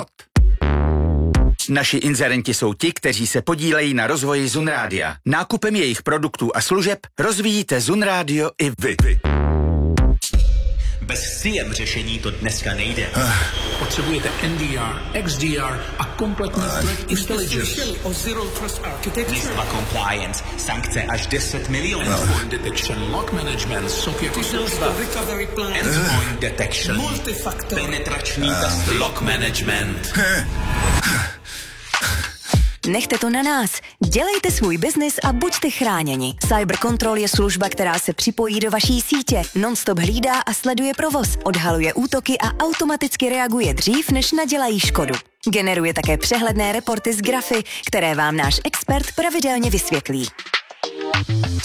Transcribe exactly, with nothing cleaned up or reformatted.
život. Naši inzerenti jsou ti, kteří se podílejí na rozvoji Zun Rádia. Nákupem jejich produktů a služeb rozvíjíte Zun Radio i vy. Bez C M řešení to dneska nejde. Potřebujete N D R, X D R a kompletní threat intelligence. NIST compliance, sankce až deset milionů. Endpoint detection, lock management, security služba. Endpoint detection, penetrační testy, lock management. Nechte to na nás. Dělejte svůj biznis a buďte chráněni. Cybercontrol je služba, která se připojí do vaší sítě, non-stop hlídá a sleduje provoz, odhaluje útoky a automaticky reaguje dřív, než nadělají škodu. Generuje také přehledné reporty z grafy, které vám náš expert pravidelně vysvětlí.